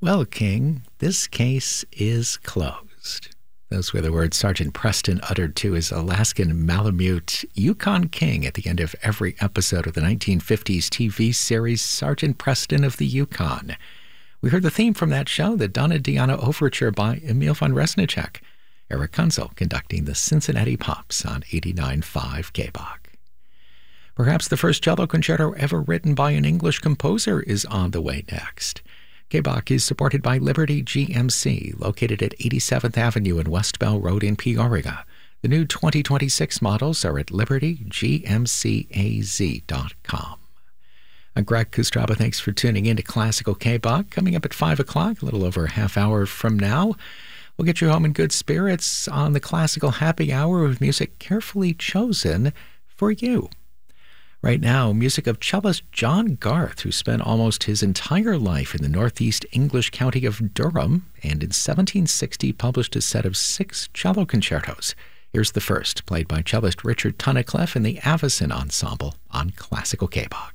Well, King, this case is closed. Those were the words Sergeant Preston uttered to his Alaskan Malamute Yukon King at the end of every episode of the 1950s TV series Sergeant Preston of the Yukon. We heard the theme from that show, the Donna Diana Overture by Emil von Resnicek. Eric Kunzel conducting the Cincinnati Pops on 89.5 KBOK. Perhaps the first cello concerto ever written by an English composer is on the way next. KBOK is supported by Liberty GMC, located at 87th Avenue and West Bell Road in Peoria. The new 2026 models are at libertygmcaz.com. I'm Greg Kustraba. Thanks for tuning in to Classical KBOK. Coming up at 5 o'clock, a little over a half hour from now, we'll get you home in good spirits on the Classical Happy Hour with music carefully chosen for you. Right now, music of cellist John Garth, who spent almost his entire life in the northeast English county of Durham, and in 1760 published a set of 6 cello concertos. Here's the first, played by cellist Richard Tunnicliffe and the Avison Ensemble on Classical KBOK.